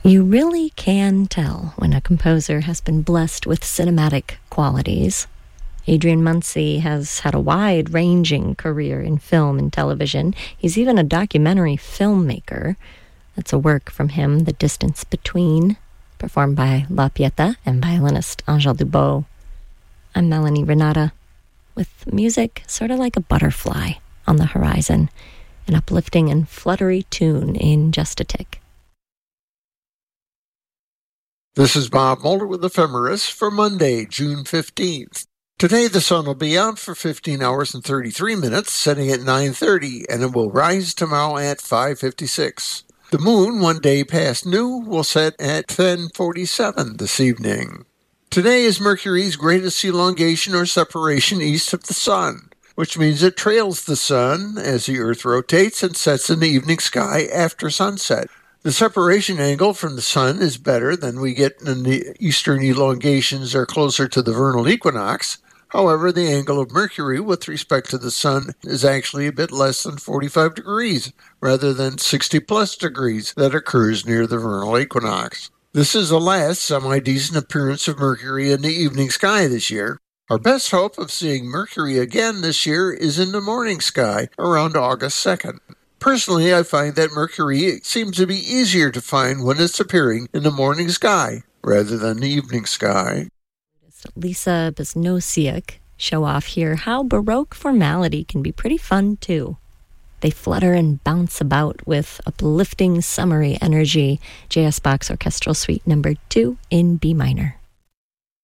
You really can tell when a composer has been blessed with cinematic qualities. Adrian Muncy has had a wide-ranging career in film and television. He's even a documentary filmmaker. That's a work from him, The Distance Between, performed by La Pieta and violinist Angel Dubot. I'm Melanie Renata, with music sort of like a butterfly on the horizon, an uplifting and fluttery tune in just a tick. This is Bob Mulder with Ephemeris for Monday, June 15th. Today the sun will be out for 15 hours and 33 minutes, setting at 9:30, and it will rise tomorrow at 5:56. The moon, one day past new, will set at 10:47 this evening. Today is Mercury's greatest elongation or separation east of the sun, which means it trails the sun as the Earth rotates and sets in the evening sky after sunset. The separation angle from the sun is better than we get in the eastern elongations or closer to the vernal equinox. However, the angle of Mercury with respect to the sun is actually a bit less than 45 degrees, rather than 60-plus degrees that occurs near the vernal equinox. This is the last semi-decent appearance of Mercury in the evening sky this year. Our best hope of seeing Mercury again this year is in the morning sky around August 2nd. Personally, I find that Mercury seems to be easier to find when it's appearing in the morning sky rather than the evening sky. Lisa Besnosiuk show off here how Baroque formality can be pretty fun too. They flutter and bounce about with uplifting summery energy. J.S. Bach's Orchestral Suite No. 2 in B minor.